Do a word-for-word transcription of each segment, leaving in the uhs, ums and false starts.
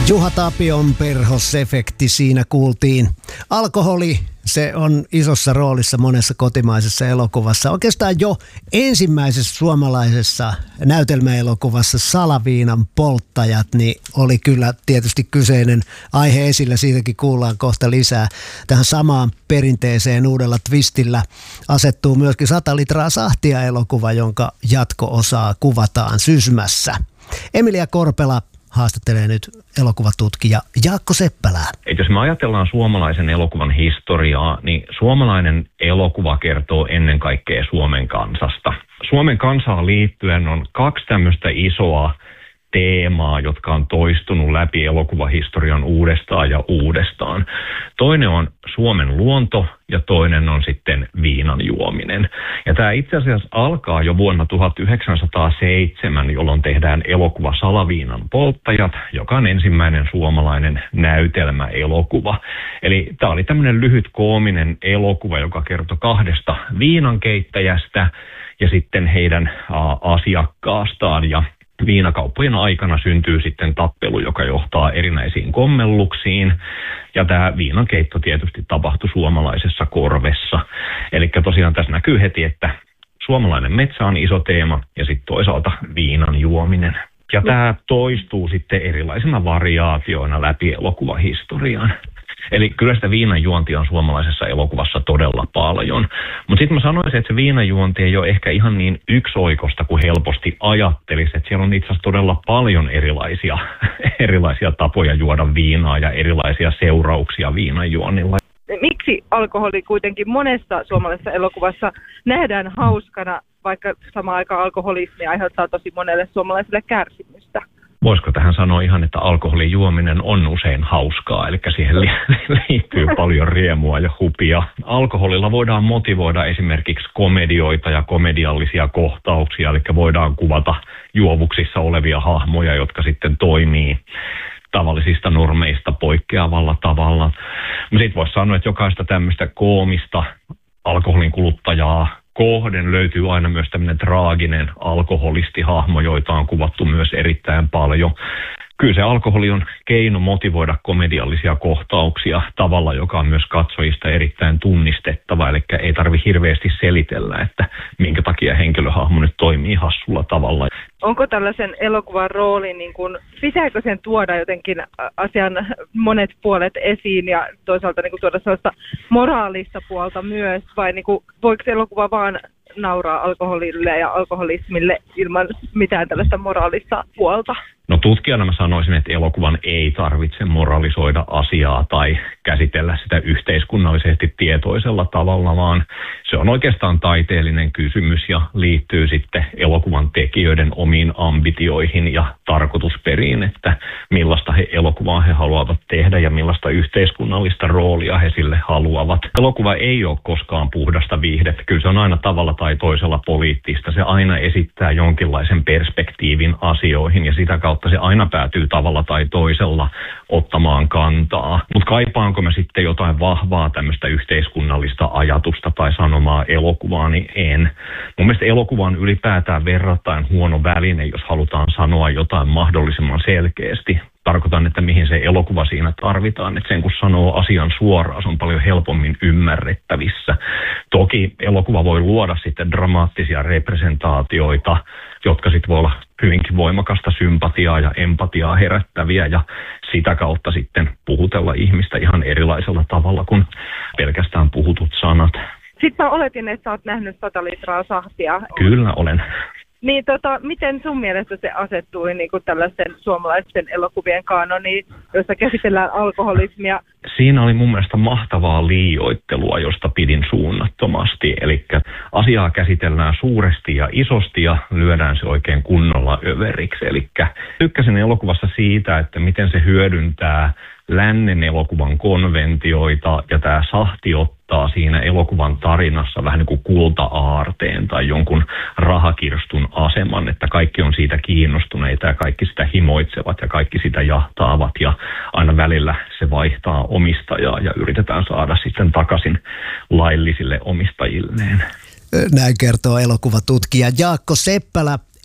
Juha Tapion perhosefekti siinä kuultiin. Alkoholi, se on isossa roolissa monessa kotimaisessa elokuvassa. Oikeastaan jo ensimmäisessä suomalaisessa näytelmäelokuvassa Salaviinan polttajat, niin oli kyllä tietysti kyseinen aihe esillä. Siitäkin kuullaan kohta lisää. Tähän samaan perinteeseen uudella twistillä asettuu myöskin Sata litraa sahtia -elokuva, jonka jatko-osaa kuvataan Sysmässä. Emilia Korpela haastattelee nyt elokuvatutkija Jaakko Seppälää. Et jos me ajatellaan suomalaisen elokuvan historiaa, niin suomalainen elokuva kertoo ennen kaikkea Suomen kansasta. Suomen kansaan liittyen on kaksi tämmöistä isoa teemaa, jotka on toistunut läpi elokuvahistorian uudestaan ja uudestaan. Toinen on Suomen luonto ja toinen on sitten viinan juominen. Ja tämä itse asiassa alkaa jo vuonna tuhatyhdeksänsataaseitsemän, jolloin tehdään elokuva Salaviinan polttajat, joka on ensimmäinen suomalainen näytelmäelokuva. Eli tämä oli tämmöinen lyhyt koominen elokuva, joka kertoi kahdesta viinankeittäjästä ja sitten heidän asiakkaastaan. Ja viinakauppojen aikana syntyy sitten tappelu, joka johtaa erinäisiin kommelluksiin. Ja tämä viinankeitto tietysti tapahtui suomalaisessa korvessa. Eli tosiaan tässä näkyy heti, että suomalainen metsä on iso teema ja sitten toisaalta viinan juominen. Ja tämä toistuu sitten erilaisina variaatioina läpi elokuvahistoriaan. Eli kyllä sitä viinanjuontia on suomalaisessa elokuvassa todella paljon. Mutta sitten mä sanoisin, että se viinanjuonti ei ole ehkä ihan niin yksioikosta kuin helposti ajattelisi. Että siellä on itse asiassa todella paljon erilaisia, erilaisia tapoja juoda viinaa ja erilaisia seurauksia viinanjuonnilla. Miksi alkoholi kuitenkin monessa suomalaisessa elokuvassa nähdään hauskana, vaikka samaan aikaan alkoholismi aiheuttaa tosi monelle suomalaiselle kärsimystä? Voisiko tähän sanoa ihan, että alkoholin juominen on usein hauskaa, eli siihen liittyy paljon riemua ja hupia. Alkoholilla voidaan motivoida esimerkiksi komedioita ja komediallisia kohtauksia, eli voidaan kuvata juovuksissa olevia hahmoja, jotka sitten toimii tavallisista normeista poikkeavalla tavalla. Sitten voisi sanoa, että jokaista tämmöistä koomista alkoholin kuluttajaa kohden löytyy aina myös tämmöinen traaginen alkoholistihahmo, joita on kuvattu myös erittäin paljon. Kyllä se alkoholi on keino motivoida komediallisia kohtauksia tavalla, joka on myös katsojista erittäin tunnistettava. Eli ei tarvitse hirveästi selitellä, että minkä takia henkilöhahmo nyt toimii hassulla tavalla. Onko tällaisen elokuvan rooli, niin kuin, pitääkö sen tuoda jotenkin asian monet puolet esiin ja toisaalta niin kuin tuoda sellaista moraalista puolta myös, vai niin kuin, voiko se elokuva vaan nauraa alkoholille ja alkoholismille ilman mitään tällaista moraalista puolta? No tutkijana mä sanoisin, että elokuvan ei tarvitse moralisoida asiaa tai käsitellä sitä yhteiskunnallisesti tietoisella tavalla, vaan se on oikeastaan taiteellinen kysymys ja liittyy sitten elokuvan tekijöiden omiin ambitioihin ja tarkoitusperiin, että millaista he elokuvaa he haluavat tehdä ja millaista yhteiskunnallista roolia he sille haluavat. Elokuva ei ole koskaan puhdasta viihdettä, kyllä se on aina tavalla tai toisella poliittista. Se aina esittää jonkinlaisen perspektiivin asioihin ja sitä kautta se aina päätyy tavalla tai toisella ottamaan kantaa. Mutta kaipaanko mä sitten jotain vahvaa tämmöistä yhteiskunnallista ajatusta tai sanomaa elokuvaa, niin en. Mun mielestä elokuva on ylipäätään verrattain huono väline, jos halutaan sanoa jotain mahdollisimman selkeästi. Tarkoitan, että mihin se elokuva siinä tarvitaan. Että sen kun sanoo asian suoraan, se on paljon helpommin ymmärrettävissä. Toki elokuva voi luoda sitten dramaattisia representaatioita, jotka sitten voi olla hyvinkin voimakasta sympatiaa ja empatiaa herättäviä ja sitä kautta sitten puhutella ihmistä ihan erilaisella tavalla kuin pelkästään puhutut sanat. Sitten mä oletin, että sä oot nähnyt Sata litraa sahtia. Kyllä olen. Niin tota, miten sun mielestä se asettui niin kuin tällaisten suomalaisten elokuvien kanoniin, jossa käsitellään alkoholismia? Siinä oli mun mielestä mahtavaa liioittelua, josta pidin suunnattomasti. Eli asiaa käsitellään suuresti ja isosti ja lyödään se oikein kunnolla överiksi. Eli tykkäsin elokuvassa siitä, että miten se hyödyntää lännen elokuvan konventioita ja tämä sahti ottaa siinä elokuvan tarinassa vähän niin kuin kulta-aarteen tai jonkun rahakirstun aseman, että kaikki on siitä kiinnostuneita ja kaikki sitä himoitsevat ja kaikki sitä jahtaavat ja aina välillä se vaihtaa omistajaa ja yritetään saada sitten takaisin laillisille omistajilleen. Näin kertoo elokuvatutkija Jaakko Seppälä.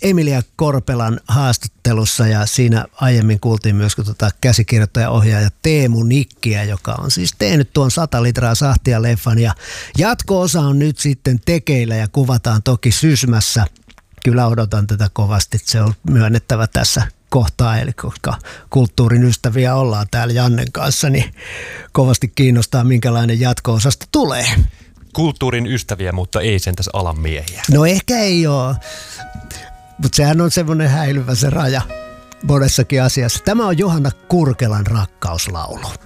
Emilia Korpelan haastattelussa ja siinä aiemmin kuultiin myös tota käsikirjoittaja-ohjaaja Teemu Nikkiä, joka on siis tehnyt tuon sata litraa sahtia leffan ja jatko-osa on nyt sitten tekeillä ja kuvataan toki Sysmässä. Kyllä odotan tätä kovasti, se on myönnettävä tässä kohtaa, eli koska kulttuurin ystäviä ollaan täällä Jannen kanssa, niin kovasti kiinnostaa, minkälainen jatko-osasta tulee. Kulttuurin ystäviä, mutta ei sentäs alan miehiä. No ehkä ei ole, mutta sehän on semmoinen häilyvä se raja monessakin asiassa. Tämä on Johanna Kurkelan rakkauslaulu.